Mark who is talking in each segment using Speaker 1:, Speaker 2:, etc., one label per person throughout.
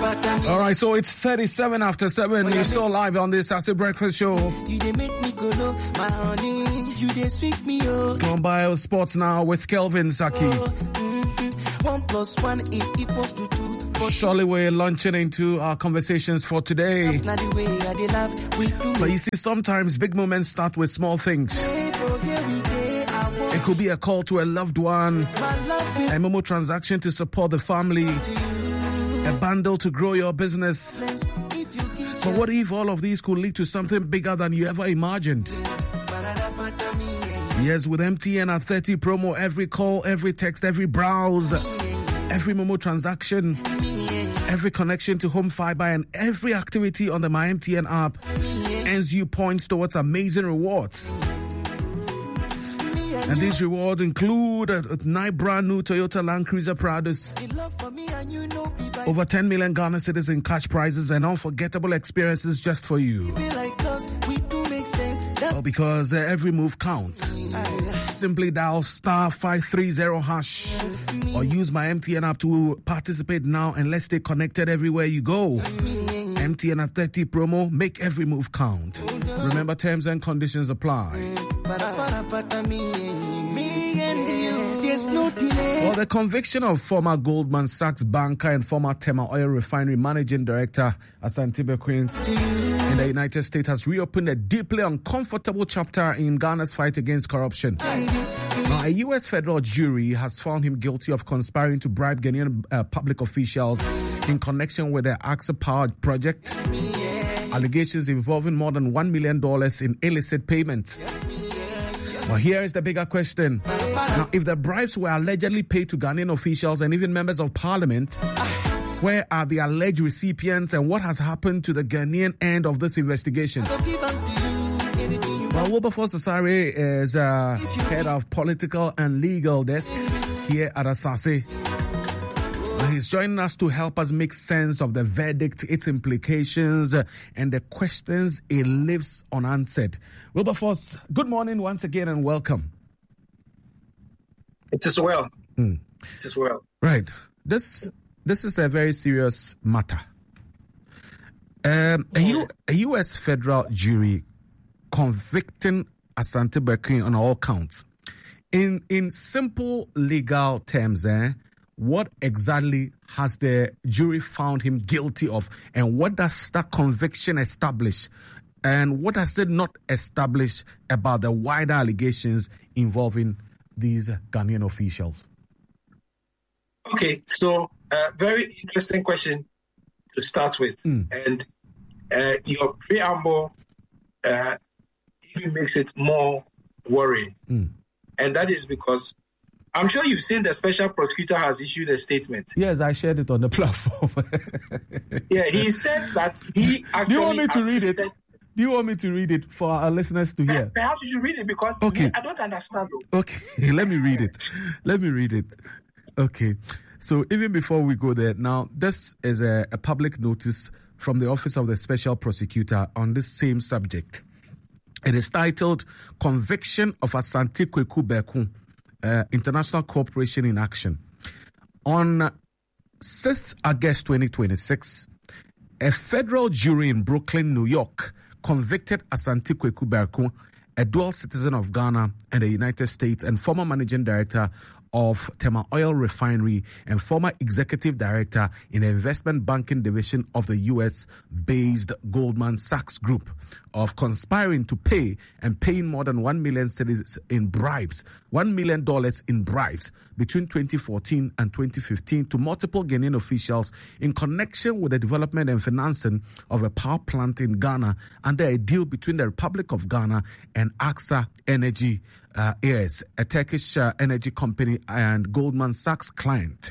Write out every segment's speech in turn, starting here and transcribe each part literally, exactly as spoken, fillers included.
Speaker 1: All right, so it's thirty-seven after seven. You're still live on this Sassy Breakfast Show.
Speaker 2: You dey make me go low, my honey. You dey sweet me, oh.
Speaker 1: On Bio Sports now with Kelvin Saki.
Speaker 2: Oh, mm-hmm. One plus one is equals to two.
Speaker 1: Surely we're launching into our conversations for today.
Speaker 2: Now the way I dey laugh, we do.
Speaker 1: But you see, sometimes big moments start with small things. It could be a call to a loved one, a Momo transaction to support the family, a bundle to grow your business. But what if all of these could lead to something bigger than you ever imagined? Yes, with M T N at thirty promo, every call, every text, every browse, every Momo transaction, every connection to home fiber, and every activity on the My M T N app earns you points towards amazing rewards. And these rewards include uh, nine brand new Toyota Land Cruiser Prados, over ten million Ghana cedis in cash prizes, and unforgettable experiences just for you. Oh, because uh, every move counts. Simply dial star five three zero hash or use my M T N app to participate now, and let's stay connected everywhere you go. M T N at thirty promo, make every move count. Remember, terms and conditions apply. Well, the conviction of former Goldman Sachs banker and former Tema Oil Refinery Managing Director Asante Bekwin in the United States has reopened a deeply uncomfortable chapter in Ghana's fight against corruption. Now, a U S federal jury has found him guilty of conspiring to bribe Ghanaian uh, public officials in connection with the AXA Power project. Allegations involving more than one million dollars in illicit payments. Well, here is the bigger question. Now, if the bribes were allegedly paid to Ghanaian officials and even members of parliament, where are the alleged recipients and what has happened to the Ghanaian end of this investigation? Well, Wilberforce Asare is uh, head of political and legal desk here at Asase. He's joining us to help us make sense of the verdict, its implications, uh, and the questions it leaves unanswered. Wilberforce, good morning once again and welcome.
Speaker 3: It is well.
Speaker 1: Mm.
Speaker 3: It is well.
Speaker 1: Right. This this is a very serious matter. Um, a, U, a U S federal jury convicting Asante Bekwin on all counts. In in simple legal terms, eh, what exactly has the jury found him guilty of, and what does that conviction establish, and what does it not establish about the wider allegations involving these Ghanaian officials?
Speaker 3: Okay, so uh, very interesting question to start with, mm. and uh, your preamble uh, even makes it more worrying, mm. and that is because I'm sure you've seen the special prosecutor has issued a statement.
Speaker 1: Yes, I shared it on the platform.
Speaker 3: Yeah, he says that he actually.
Speaker 1: Do you want me to
Speaker 3: assisted...
Speaker 1: read it? Do you want me to read it for our listeners to hear?
Speaker 3: Perhaps you should read it because
Speaker 1: okay.
Speaker 3: I don't understand. Though.
Speaker 1: Okay, let me read it. Let me read it. Okay, so even before we go there, now this is a, a public notice from the Office of the Special Prosecutor on this same subject. It is titled Conviction of Asante Kweku Bekwin, uh, International Cooperation in Action. On sixth of August twenty twenty-six, a federal jury in Brooklyn, New York, convicted Asante Kweku Bekwin, a dual citizen of Ghana and the United States and former managing director of Tema Oil Refinery and former executive director in the investment banking division of the U S-based Goldman Sachs Group, of conspiring to pay and paying more than one million cedis in bribes, one million dollars in bribes between twenty fourteen and twenty fifteen to multiple Ghanaian officials in connection with the development and financing of a power plant in Ghana under a deal between the Republic of Ghana and AXA Energy, uh, yes, a Turkish uh, energy company and Goldman Sachs client.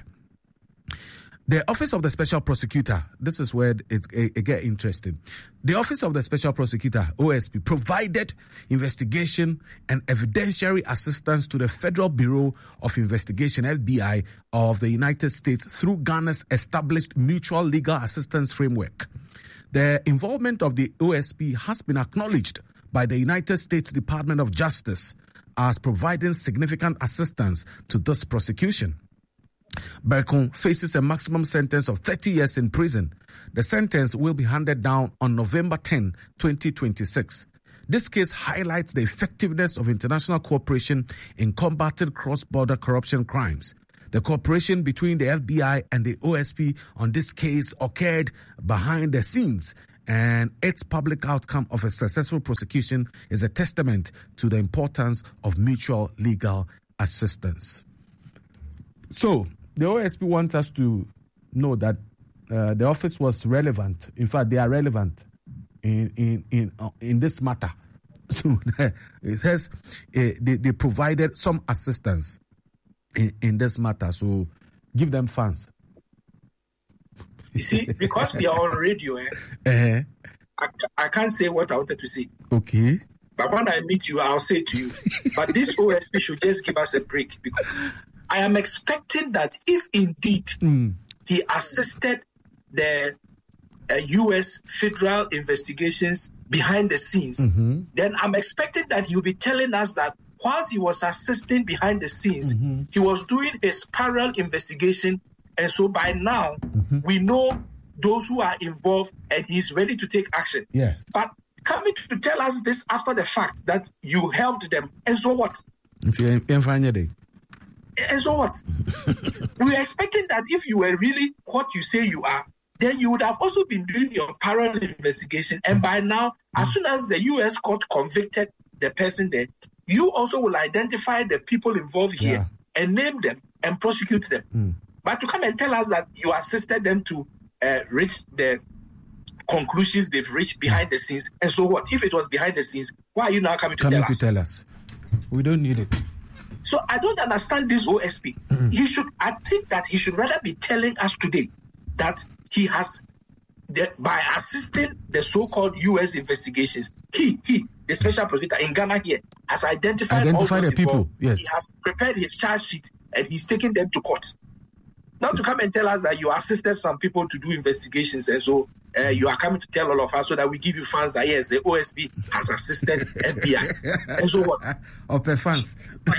Speaker 1: The Office of the Special Prosecutor, this is where it, it, it gets interesting. The Office of the Special Prosecutor, O S P, provided investigation and evidentiary assistance to the Federal Bureau of Investigation, F B I, of the United States through Ghana's established Mutual Legal Assistance Framework. The involvement of the O S P has been acknowledged by the United States Department of Justice as providing significant assistance to this prosecution. Berkun faces a maximum sentence of thirty years in prison. The sentence will be handed down on November tenth, twenty twenty-six. This case highlights the effectiveness of international cooperation in combating cross-border corruption crimes. The cooperation between the F B I and the O S P on this case occurred behind the scenes, and its public outcome of a successful prosecution is a testament to the importance of mutual legal assistance. So, the O S P wants us to know that uh, the office was relevant. In fact, they are relevant in in in, uh, in this matter. So, it says uh, they, they provided some assistance in, in this matter. So, give them funds.
Speaker 3: You see, because we are on radio, eh,
Speaker 1: uh-huh.
Speaker 3: I, I can't say what I wanted to say.
Speaker 1: Okay.
Speaker 3: But when I meet you, I'll say to you. But this O S P should just give us a break, because I am expecting that if indeed mm. he assisted the uh, U S federal investigations behind the scenes, mm-hmm. then I'm expecting that he'll be telling us that whilst he was assisting behind the scenes, mm-hmm. he was doing a parallel investigation. And so by now, mm-hmm. we know those who are involved and he's ready to take action.
Speaker 1: Yeah.
Speaker 3: But coming to tell us this after the fact that you helped them, and so what? And so what? We are expecting that if you were really what you say you are, then you would have also been doing your parallel investigation. And by now, as soon as the U S court convicted the person there, you also will identify the people involved here yeah. and name them and prosecute them. Mm. But to come and tell us that you assisted them to uh, reach the conclusions they've reached behind the scenes, and so what? If it was behind the scenes, why are you now coming to
Speaker 1: coming
Speaker 3: tell
Speaker 1: to
Speaker 3: us?
Speaker 1: tell us? We don't need it.
Speaker 3: So I don't understand this O S P. Mm. He should. I think that he should rather be telling us today that he has, the, by assisting the so-called U S investigations, he, he, the special prosecutor in Ghana here, has identified
Speaker 1: Identify
Speaker 3: all those
Speaker 1: the people.
Speaker 3: involved.
Speaker 1: Yes.
Speaker 3: He has prepared his charge sheet and he's taking them to court. Not to come and tell us that you assisted some people to do investigations, and so uh, you are coming to tell all of us so that we give you funds that yes, the O S P has assisted F B I. And so what?
Speaker 1: Open funds.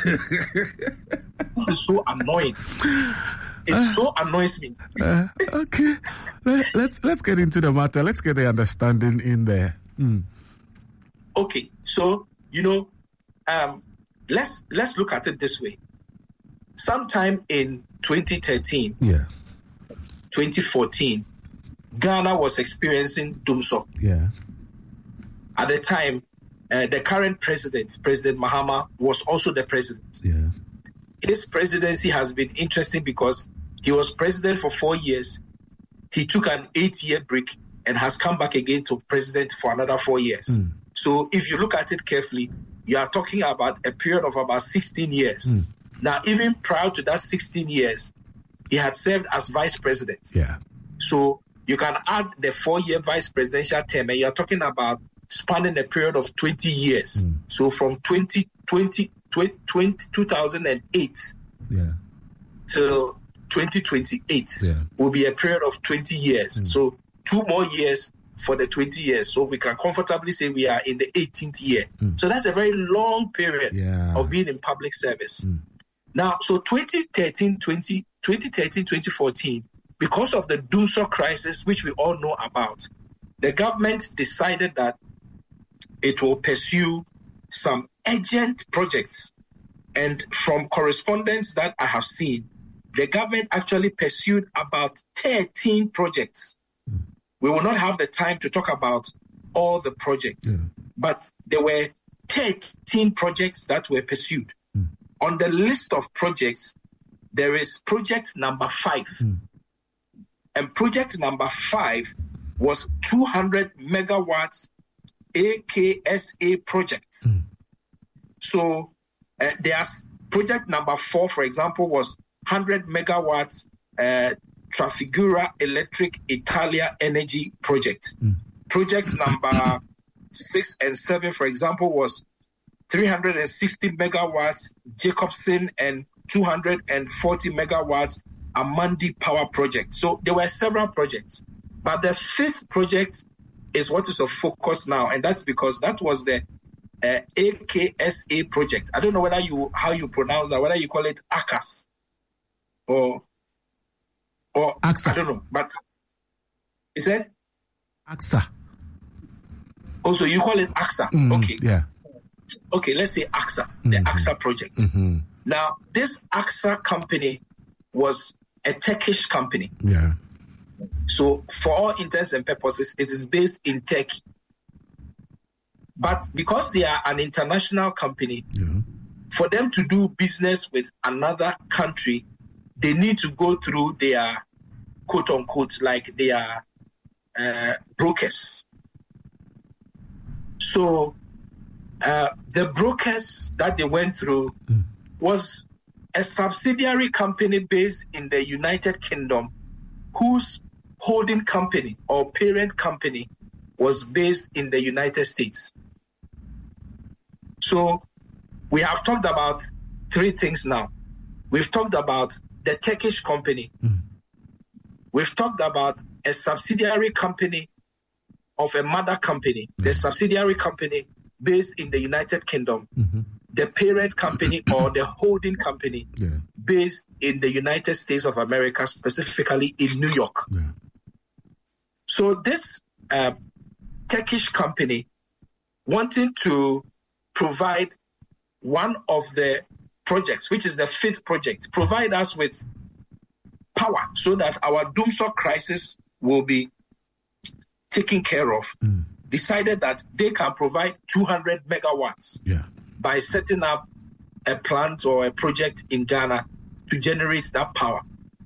Speaker 3: This is so annoying. It uh, so annoys me.
Speaker 1: Uh, okay, Let, let's let's get into the matter. Let's get the understanding in there. Mm.
Speaker 3: Okay, so you know, um, let's let's look at it this way. Sometime in twenty thirteen,
Speaker 1: yeah,
Speaker 3: twenty fourteen, Ghana was experiencing doomsday.
Speaker 1: Yeah.
Speaker 3: At the time, uh, the current president, President Mahama, was also the president.
Speaker 1: Yeah.
Speaker 3: His presidency has been interesting because he was president for four years. He took an eight-year break and has come back again to president for another four years. Mm. So if you look at it carefully, you are talking about a period of about sixteen years. Mm. Now, even prior to that sixteen years, he had served as vice president.
Speaker 1: Yeah. So
Speaker 3: you can add the four-year vice presidential term, and you're talking about spanning a period of twenty years. Mm. So from twenty twenty, twenty, two thousand eight
Speaker 1: yeah.
Speaker 3: till twenty twenty-eight
Speaker 1: yeah.
Speaker 3: will be a period of twenty years. Mm. So two more years for the twenty years. So we can comfortably say we are in the eighteenth year. Mm. So that's a very long period
Speaker 1: yeah.
Speaker 3: of being in public service.
Speaker 1: Mm.
Speaker 3: Now, so twenty thirteen, twenty, twenty thirteen, twenty fourteen, because of the doomsday crisis, which we all know about, the government decided that it will pursue some urgent projects. And from correspondence that I have seen, the government actually pursued about thirteen projects. Mm. We will not have the time to talk about all the projects, yeah. but there were thirteen projects that were pursued. Mm. On the list of projects, there is project number five. Mm. And project number five was two hundred megawatts A K S A project. Mm. So uh, there's project number four, for example, was one hundred megawatts uh, Trafigura Electric Italia Energy project. Mm. Project number six and seven, for example, was three hundred sixty megawatts Jacobson and two hundred forty megawatts Amandi Power Project. So there were several projects. But the fifth project is what is of focus now, and that's because that was the uh, A K S A project. I don't know whether you how you pronounce that, whether you call it A C A S or Or
Speaker 1: AXA.
Speaker 3: I don't know, but is that
Speaker 1: AXA?
Speaker 3: Also, you call it AXA.
Speaker 1: Mm,
Speaker 3: okay.
Speaker 1: Yeah.
Speaker 3: Okay, let's say AXA, the
Speaker 1: mm-hmm.
Speaker 3: AXA project.
Speaker 1: Mm-hmm.
Speaker 3: Now, this AXA company was a Turkish company.
Speaker 1: Yeah.
Speaker 3: So, for all intents and purposes, it is based in Turkey. But because they are an international company,
Speaker 1: yeah.
Speaker 3: for them to do business with another country, they need to go through their quote unquote, like their uh, brokers. So uh, the brokers that they went through mm. was a subsidiary company based in the United Kingdom whose holding company or parent company was based in the United States. So we have talked about three things now. We've talked about the Turkish company. Mm. We've talked about a subsidiary company of a mother company, mm. the subsidiary company based in the United Kingdom, mm-hmm. the parent company or the holding company yeah. based in the United States of America, specifically in New York. Yeah. So this uh, Turkish company wanting to provide one of the projects, which is the fifth project, provide us with power so that our Doomsor crisis will be taken care of, mm. decided that they can provide two hundred megawatts
Speaker 1: yeah.
Speaker 3: by setting up a plant or a project in Ghana to generate that power.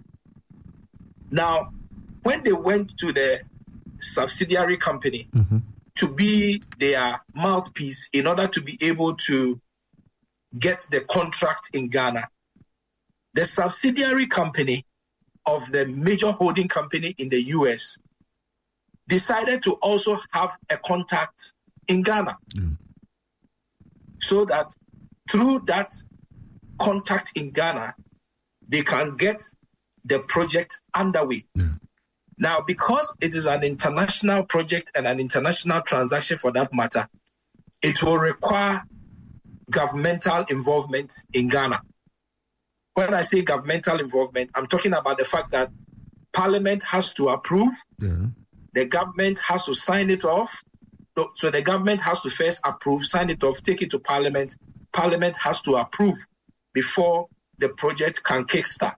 Speaker 3: Now, when they went to the subsidiary company mm-hmm. to be their mouthpiece in order to be able to get the contract in Ghana, the subsidiary company of the major holding company in the U S decided to also have a contact in Ghana. Mm. So that through that contact in Ghana, they can get the project underway. Yeah. Now, because it is an international project and an international transaction for that matter, it will require governmental involvement in Ghana. When I say governmental involvement, I'm talking about the fact that Parliament has to approve, yeah. the government has to sign it off. So the government has to first approve, sign it off, take it to Parliament. Parliament has to approve before the project can kickstart.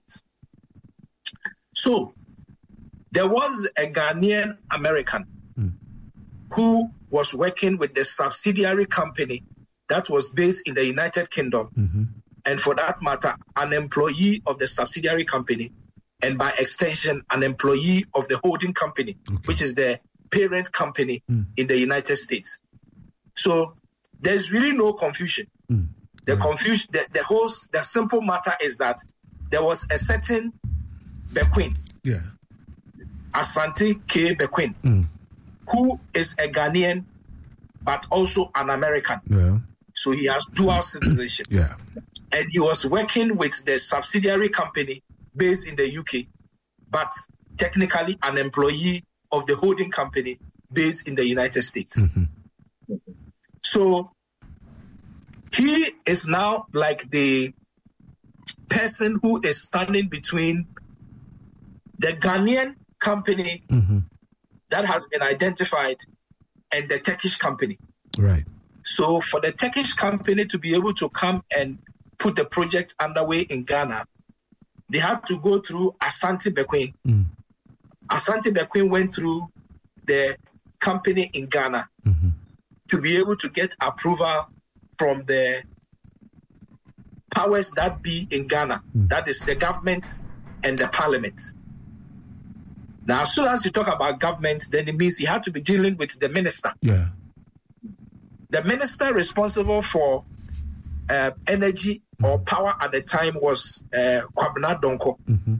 Speaker 3: So there was a Ghanaian American mm. who was working with the subsidiary company that was based in the United Kingdom, mm-hmm. and for that matter, an employee of the subsidiary company, and by extension, an employee of the holding company, okay. which is the parent company mm. in the United States. So there's really no confusion. Mm. The yeah. confusion, the, the whole, the simple matter is that there was a certain Bequin,
Speaker 1: yeah.
Speaker 3: Asante K. Bequin,
Speaker 1: mm.
Speaker 3: who is a Ghanaian, but also an American.
Speaker 1: Yeah.
Speaker 3: So he has dual citizenship.
Speaker 1: Yeah.
Speaker 3: And he was working with the subsidiary company based in the U K, but technically an employee of the holding company based in the United States. Mm-hmm. So he is now like the person who is standing between the Ghanaian company mm-hmm. that has been identified and the Turkish company.
Speaker 1: Right.
Speaker 3: So for the Turkish company to be able to come and put the project underway in Ghana, they had to go through Asante Bequin. Mm. Asante Bequin went through the company in Ghana mm-hmm. to be able to get approval from the powers that be in Ghana, mm. that is the government and the parliament. Now, as soon as you talk about government, then it means he had to be dealing with the minister.
Speaker 1: Yeah.
Speaker 3: The minister responsible for uh, energy mm. or power at the time was uh, Kwabena Donko. Mm-hmm.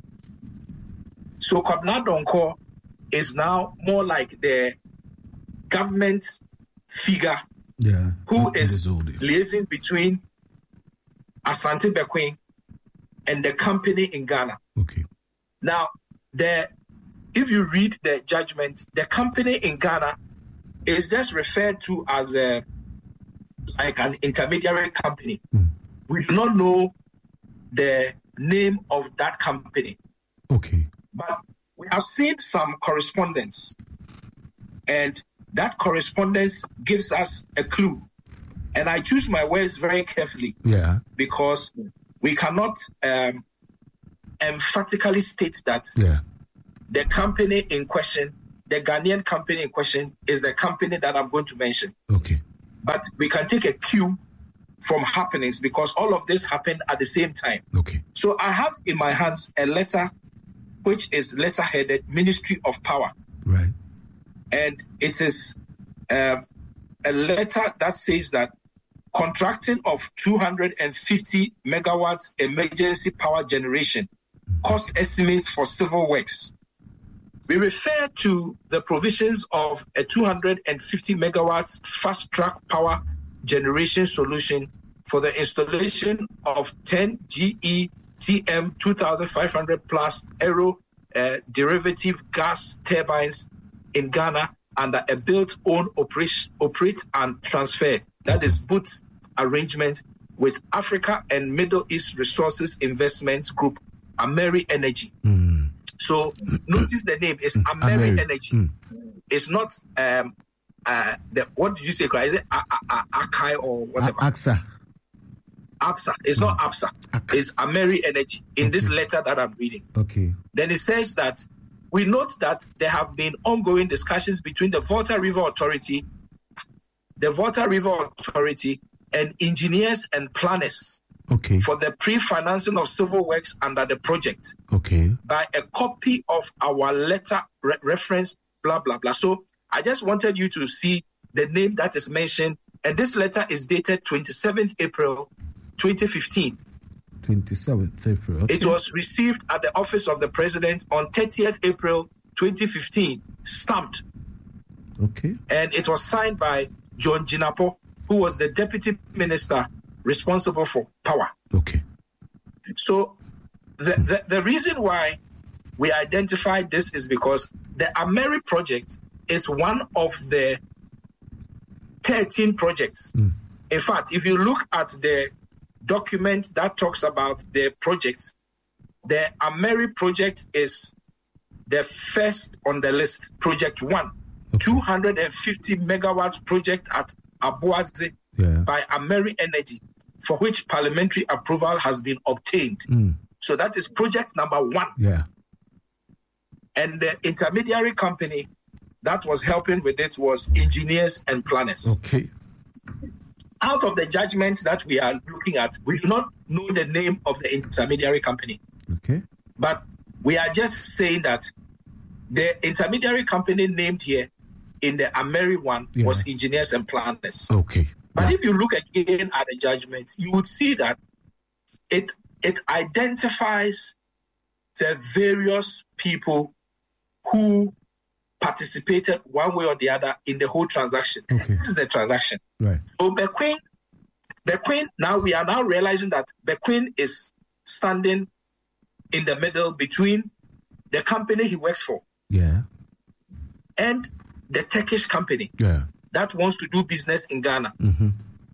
Speaker 3: So Kwabena Donko is now more like the government figure
Speaker 1: yeah.
Speaker 3: who it is liaising between Asante Bequin and the company in Ghana.
Speaker 1: Okay.
Speaker 3: Now, the if you read the judgment, the company in Ghana is just referred to as a like an intermediary company. Mm. We do not know the name of that company.
Speaker 1: Okay.
Speaker 3: But we have seen some correspondence, and that correspondence gives us a clue. And I choose my words very carefully,
Speaker 1: yeah,
Speaker 3: because we cannot um, emphatically state that
Speaker 1: yeah.
Speaker 3: the company in question, the Ghanaian company in question, is the company that I'm going to mention.
Speaker 1: Okay.
Speaker 3: But we can take a cue from happenings, because all of this happened at the same time.
Speaker 1: Okay.
Speaker 3: So I have in my hands a letter which is letter-headed Ministry of Power.
Speaker 1: Right.
Speaker 3: And it is uh, a letter that says that contracting of two hundred fifty megawatts emergency power generation, cost estimates for civil works. We refer to the provisions of a two hundred fifty megawatts fast-track power generation solution for the installation of ten G E T M two thousand five hundred plus aero uh, derivative gas turbines in Ghana under a built-own operate, operate and transfer, that is B O T arrangement with Africa and Middle East Resources Investments Group, Ameri Energy.
Speaker 1: Mm.
Speaker 3: So notice the name is Ameri, Ameri. Energy. Mm. It's not um uh the, what did you say? Is it a- a- a- Akai or whatever?
Speaker 1: A- AXA.
Speaker 3: APSA. It's mm. not APSA. Okay. It's Ameri Energy in okay. this letter that I'm reading.
Speaker 1: Okay.
Speaker 3: Then it says that we note that there have been ongoing discussions between the Volta River Authority, the Volta River Authority, and engineers and planners.
Speaker 1: Okay.
Speaker 3: For the pre-financing of civil works under the project.
Speaker 1: Okay.
Speaker 3: By a copy of our letter re- reference, blah, blah, blah. So I just wanted you to see the name that is mentioned. And this letter is dated twenty-seventh April twenty fifteen.
Speaker 1: twenty-seventh April. Okay.
Speaker 3: It was received at the office of the president on thirtieth April twenty fifteen, stamped.
Speaker 1: Okay.
Speaker 3: And it was signed by John Jinapo, who was the deputy minister responsible for power.
Speaker 1: Okay.
Speaker 3: So the, hmm. the, the reason why we identified this is because the Ameri project is one of the thirteen projects. Hmm. In fact, if you look at the document that talks about the projects, the Ameri project is the first on the list, project one, okay. two hundred fifty megawatt project at Abuazi yeah. by Ameri Energy, for which parliamentary approval has been obtained. Mm. So that is project number one.
Speaker 1: Yeah.
Speaker 3: And the intermediary company that was helping with it was engineers and planners.
Speaker 1: Okay.
Speaker 3: Out of the judgment that we are looking at, we do not know the name of the intermediary company.
Speaker 1: Okay.
Speaker 3: But we are just saying that the intermediary company named here in the Ameri one yeah. was engineers and planners.
Speaker 1: Okay.
Speaker 3: But
Speaker 1: yeah.
Speaker 3: if you look again at the judgment, you would see that it it identifies the various people who participated one way or the other in the whole transaction.
Speaker 1: Okay.
Speaker 3: This is the transaction.
Speaker 1: Right.
Speaker 3: So Bequin, Bequin, now we are now realizing that Bequin is standing in the middle between the company he works for
Speaker 1: yeah.
Speaker 3: and the Turkish company
Speaker 1: yeah.
Speaker 3: that wants to do business in Ghana.
Speaker 1: Mm-hmm.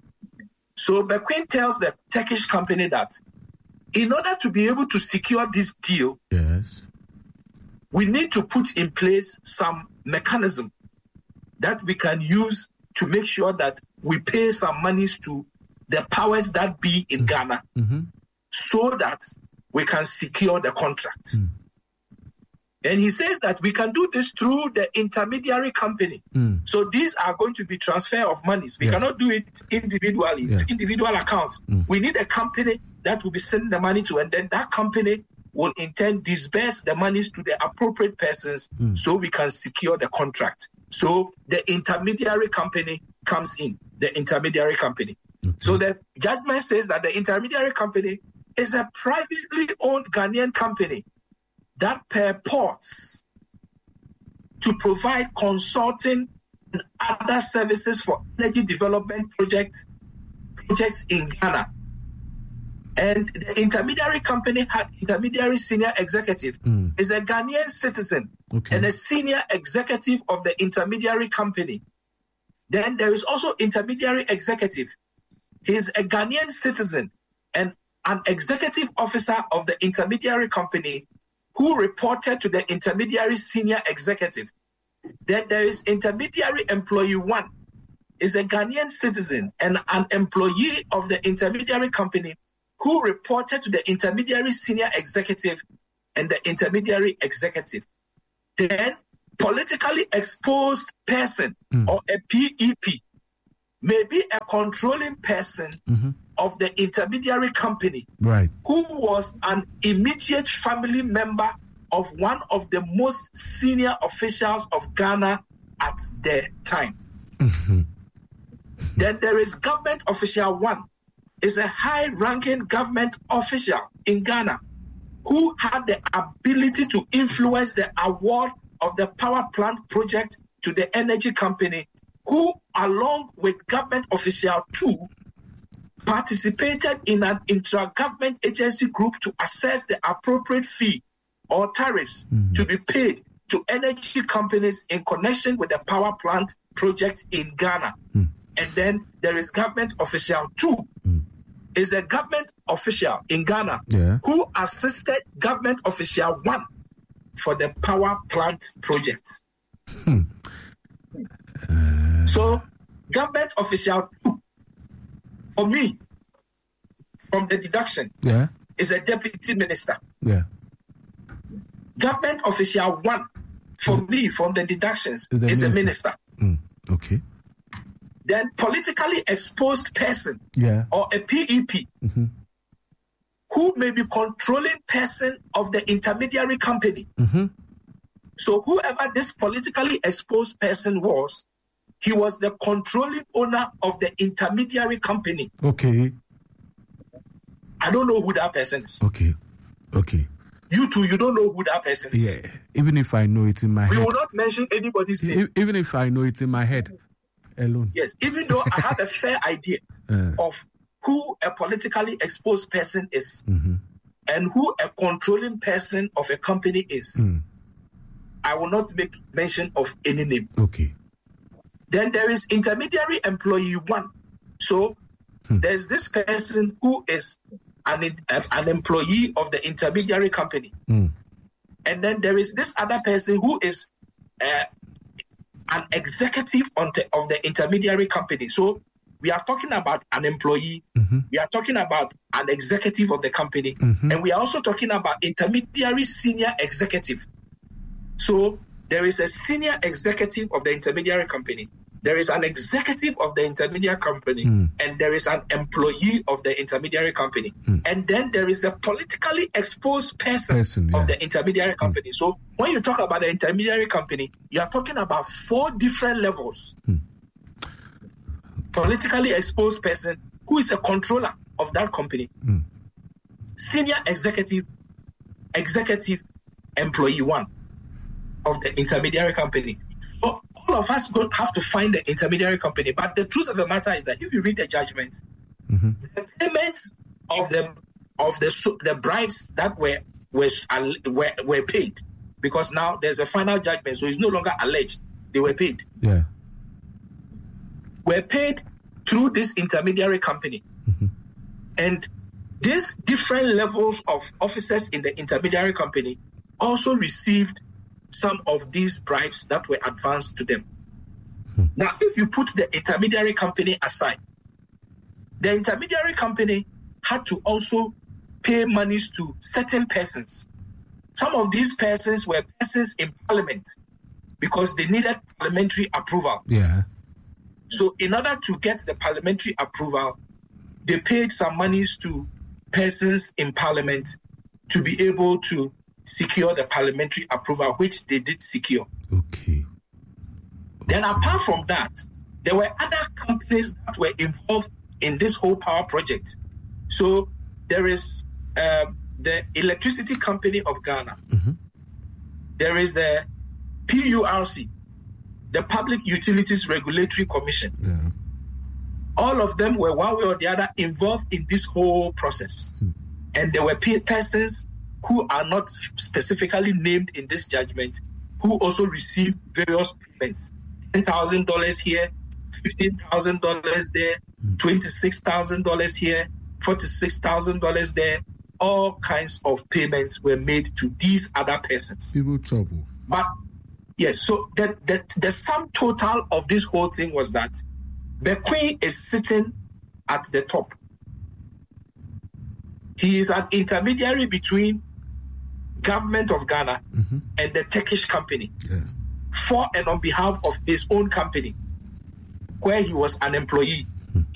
Speaker 3: So Bequin tells the Turkish company that in order to be able to secure this deal,
Speaker 1: yes,
Speaker 3: we need to put in place some mechanism that we can use to make sure that we pay some monies to the powers that be in mm-hmm. Ghana
Speaker 1: mm-hmm.
Speaker 3: so that we can secure the contract.
Speaker 1: Mm.
Speaker 3: And he says that we can do this through the intermediary company.
Speaker 1: Mm.
Speaker 3: So these are going to be transfer of monies. We yeah. cannot do it individually, yeah. to individual accounts. Mm. We need a company that will be sending the money to, and then that company will in turn disperse the monies to the appropriate persons mm. so we can secure the contract. So the intermediary company comes in, the intermediary company. Okay. So the judgment says that the intermediary company is a privately owned Ghanaian company that purports to provide consulting and other services for energy development project, projects in Ghana. And the intermediary company had intermediary senior executive mm. is a Ghanaian citizen okay. and a senior executive of the intermediary company. Then there is also intermediary executive. He's a Ghanaian citizen and an executive officer of the intermediary company who reported to the intermediary senior executive. Then there is intermediary employee one, is a Ghanaian citizen and an employee of the intermediary company who reported to the intermediary senior executive and the intermediary executive. Then politically exposed person mm. or a P E P may be a controlling person mm-hmm. of the intermediary company,
Speaker 1: right,
Speaker 3: who was an immediate family member of one of the most senior officials of Ghana at the time. Mm-hmm. Then there is government official one, is a high-ranking government official in Ghana who had the ability to influence the award of the power plant project to the energy company, who, along with government official two, participated in an intra-government agency group to assess the appropriate fee or tariffs mm-hmm. to be paid to energy companies in connection with the power plant project in Ghana. Mm. And then there is government official two, mm. is a government official in Ghana
Speaker 1: yeah.
Speaker 3: who assisted government official one for the power plant project.
Speaker 1: Hmm. Uh...
Speaker 3: So government official two, for me, from the deduction,
Speaker 1: yeah.
Speaker 3: is a deputy minister.
Speaker 1: Yeah.
Speaker 3: Government official one, for is me, from the deductions, is, is a minister.
Speaker 1: Mm. Okay.
Speaker 3: Then politically exposed person
Speaker 1: yeah.
Speaker 3: or a P E P
Speaker 1: mm-hmm.
Speaker 3: who may be controlling person of the intermediary company.
Speaker 1: Mm-hmm.
Speaker 3: So whoever this politically exposed person was, he was the controlling owner of the intermediary company.
Speaker 1: Okay.
Speaker 3: I don't know who that person is.
Speaker 1: Okay. Okay.
Speaker 3: You too, you don't know who that person is.
Speaker 1: Yeah. Even if I know it in my
Speaker 3: we
Speaker 1: head.
Speaker 3: We will not mention anybody's name.
Speaker 1: Even if I know it in my head alone.
Speaker 3: Yes. Even though I have a fair idea uh. of who a politically exposed person is
Speaker 1: mm-hmm.
Speaker 3: and who a controlling person of a company is,
Speaker 1: mm.
Speaker 3: I will not make mention of any name.
Speaker 1: Okay.
Speaker 3: Then there is intermediary employee one. So hmm. there's this person who is an, an employee of the intermediary company.
Speaker 1: Hmm.
Speaker 3: And then there is this other person who is uh, an executive on the, of the intermediary company. So we are talking about an employee.
Speaker 1: Mm-hmm.
Speaker 3: We are talking about an executive of the company.
Speaker 1: Mm-hmm.
Speaker 3: And we are also talking about intermediary senior executive. So there is a senior executive of the intermediary company. There is an executive of the intermediary company,
Speaker 1: mm.
Speaker 3: and there is an employee of the intermediary company.
Speaker 1: Mm.
Speaker 3: And then there is a politically exposed person,
Speaker 1: person yeah.
Speaker 3: of the intermediary company. Mm. So when you talk about the intermediary company, you are talking about four different levels.
Speaker 1: Mm.
Speaker 3: Politically exposed person who is a controller of that company.
Speaker 1: Mm.
Speaker 3: Senior executive, executive, employee one of the intermediary company. So all of us don't have to find the intermediary company. But the truth of the matter is that if you read the judgment,
Speaker 1: mm-hmm.
Speaker 3: the payments of the of the the bribes that were were, were were paid, because now there's a final judgment, so it's no longer alleged. They were paid.
Speaker 1: Yeah.
Speaker 3: Were paid through this intermediary company.
Speaker 1: Mm-hmm.
Speaker 3: And these different levels of officers in the intermediary company also received some of these bribes that were advanced to them. Hmm. Now, if you put the intermediary company aside, the intermediary company had to also pay monies to certain persons. Some of these persons were persons in parliament because they needed parliamentary approval.
Speaker 1: Yeah.
Speaker 3: So in order to get the parliamentary approval, they paid some monies to persons in parliament to be able to secure the parliamentary approval, which they did secure.
Speaker 1: Okay.
Speaker 3: Then apart from that, there were other companies that were involved in this whole power project. So there is uh, the Electricity Company of Ghana.
Speaker 1: Mm-hmm.
Speaker 3: There is the P U R C, the Public Utilities Regulatory Commission.
Speaker 1: Yeah.
Speaker 3: All of them were one way or the other involved in this whole process.
Speaker 1: Hmm.
Speaker 3: And there were persons who are not specifically named in this judgment who also received various payments. ten thousand dollars here, fifteen thousand dollars there,
Speaker 1: hmm.
Speaker 3: twenty-six thousand dollars here, forty-six thousand dollars there. all kinds of payments were made to these other persons.
Speaker 1: People trouble.
Speaker 3: But yes, so the, the, the sum total of this whole thing was that the Queen is sitting at the top. He is an intermediary between government of Ghana mm-hmm. and the Turkish company
Speaker 1: yeah.
Speaker 3: for and on behalf of his own company, where he was an employee.